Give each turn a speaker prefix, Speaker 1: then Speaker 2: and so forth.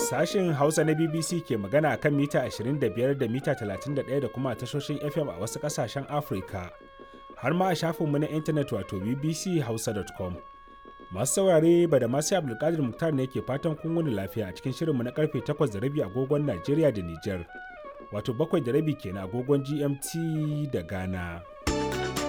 Speaker 1: Sashen Hausa na BBC ke magana kan mita 25 da mita 31 da kuma tashoshin FM a wasu ƙasashen Afirka. Har ma a shafinmu na intanet wato bbchausa.com. Masu saurare ba da masu Abdulkadir Muktar ne ke fatan kun wuni lafiya a cikin shirinmu na karfe 8:30 agogon Najeriya da Nijar. Wato 7:30 kenan agogon GMT da Ghana.